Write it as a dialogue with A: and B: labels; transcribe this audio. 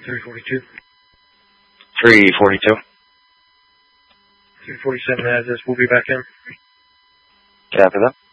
A: 342.
B: 342.
A: 347 has this. We'll be back in.
B: Copy that.